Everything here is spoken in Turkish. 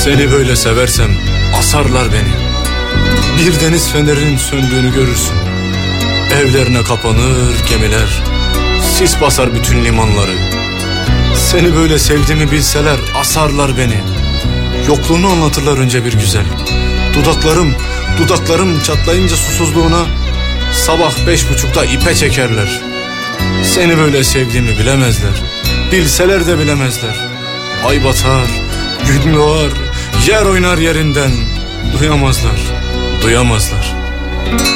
Seni böyle seversem asarlar beni. Bir deniz fenerinin söndüğünü görürsün. Evlerine kapanır gemiler, sis basar bütün limanları. Seni böyle sevdiğimi bilseler asarlar beni. Yokluğunu anlatırlar önce bir güzel. Dudaklarım çatlayınca susuzluğuna sabah 5.30'da ipe çekerler. Seni böyle sevdiğimi bilemezler. Bilseler de bilemezler. Ay batar, gün doğar, yer oynar yerinden. Duyamazlar.